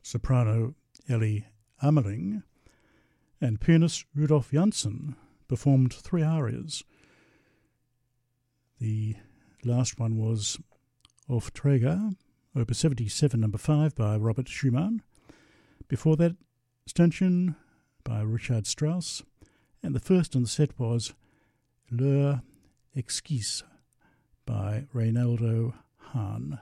soprano Ellie Ameling, and pianist Rudolf Janssen performed 3 arias. The last one was Aufträge, Opus 77, number 5 by Robert Schumann. Before that, Stanchen by Richard Strauss, and the first in the set was L'heure exquise by Reynaldo Hahn.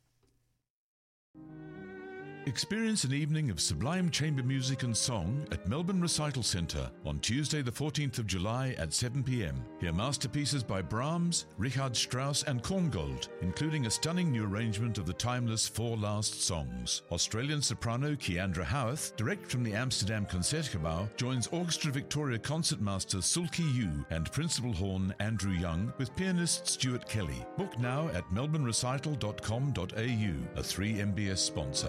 Experience an evening of sublime chamber music and song at Melbourne Recital Centre on Tuesday the 14th of July at 7 p.m. Hear masterpieces by Brahms, Richard Strauss and Korngold, including a stunning new arrangement of the timeless Four Last Songs. Australian soprano Keandra Howarth, direct from the Amsterdam Concertgebouw, joins Orchestra Victoria concertmaster Sulki Yu and principal horn Andrew Young with pianist Stuart Kelly. Book now at melbournerecital.com.au, a 3MBS sponsor.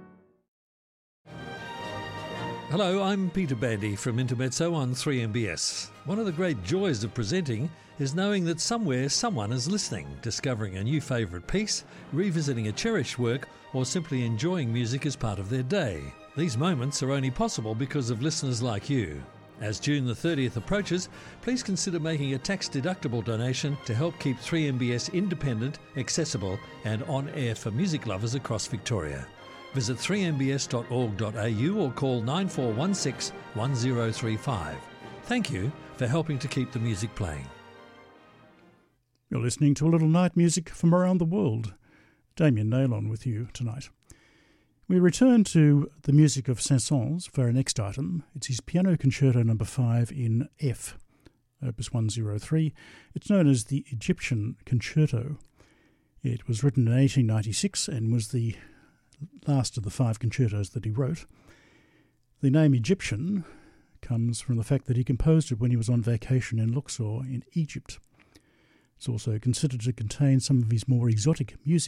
Hello, I'm Peter Bandy from Intermezzo on 3MBS. One of the great joys of presenting is knowing that somewhere someone is listening, discovering a new favourite piece, revisiting a cherished work, or simply enjoying music as part of their day. These moments are only possible because of listeners like you. As June the 30th approaches, please consider making a tax-deductible donation to help keep 3MBS independent, accessible and on-air for music lovers across Victoria. Visit 3mbs.org.au or call 9416 1035. Thank you for helping to keep the music playing. You're listening to a little night music from around the world. Damien Naylon with you tonight. We return to the music of Saint-Saëns for our next item. It's his Piano Concerto No. 5 in F, Opus 103. It's known as the Egyptian Concerto. It was written in 1896 and was the last of the 5 concertos that he wrote. The name Egyptian comes from the fact that he composed it when he was on vacation in Luxor in Egypt. It's also considered to contain some of his more exotic music.